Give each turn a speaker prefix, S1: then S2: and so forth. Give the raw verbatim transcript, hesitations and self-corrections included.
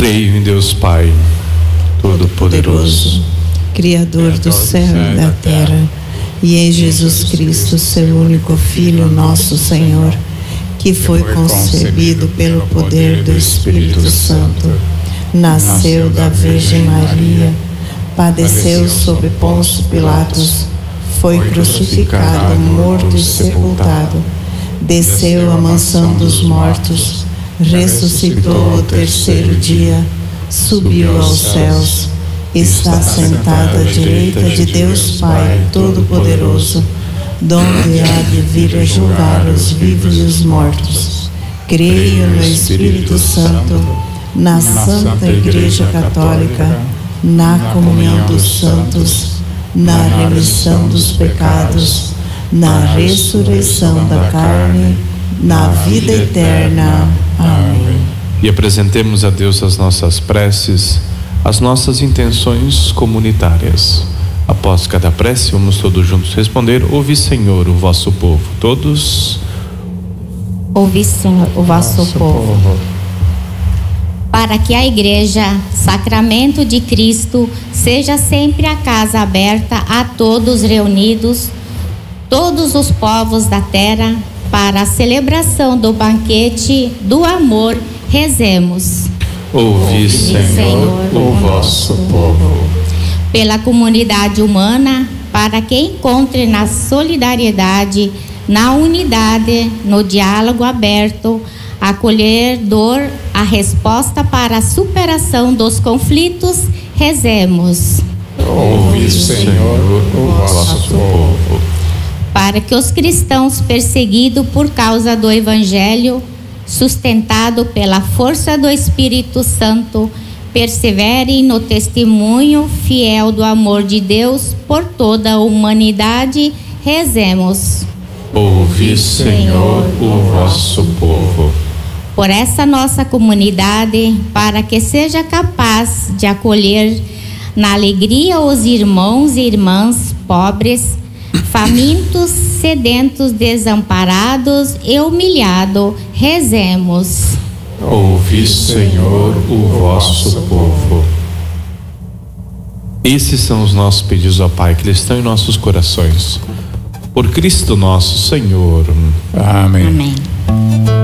S1: Creio em Deus Pai, Todo-Poderoso,
S2: Criador do céu e da terra, e em Jesus Cristo, seu único Filho, nosso Senhor, que foi concebido pelo poder do Espírito Santo, nasceu da Virgem Maria, padeceu sob Pôncio Pilatos, foi crucificado, morto e sepultado, desceu à mansão dos mortos, ressuscitou ao terceiro dia, subiu aos céus, está sentado à direita de Deus Pai Todo-Poderoso, donde há de vir a julgar os vivos e os mortos. Creio no Espírito Santo, na Santa Igreja Católica, na comunhão dos santos, na remissão dos pecados, na ressurreição da carne, na vida eterna. Amém.
S1: E apresentemos a Deus as nossas preces, as nossas intenções comunitárias. Após cada prece, vamos todos juntos responder: ouvi, Senhor, o vosso povo. Todos.
S3: Ouvi, Senhor, o vosso povo. Para que a Igreja, Sacramento de Cristo, seja sempre a casa aberta a todos reunidos, todos os povos da terra, para a celebração do banquete do amor, rezemos.
S1: Ouvi, Senhor, o vosso povo.
S3: Pela comunidade humana, para que encontre na solidariedade, na unidade, no diálogo aberto, acolhedor, a resposta para a superação dos conflitos, rezemos.
S1: Ouvi, Senhor, o vosso povo.
S3: Para que os cristãos perseguidos por causa do Evangelho, sustentado pela força do Espírito Santo, perseverem no testemunho fiel do amor de Deus por toda a humanidade, rezemos.
S1: Ouvi, Senhor, o vosso povo.
S3: Por essa nossa comunidade, para que seja capaz de acolher na alegria os irmãos e irmãs pobres, famintos, sedentos, desamparados e humilhados, rezemos.
S1: Ouvi, Senhor, o vosso povo. Esses são os nossos pedidos ao Pai, que eles estão em nossos corações. Por Cristo nosso Senhor.
S4: Amém.
S3: Amém.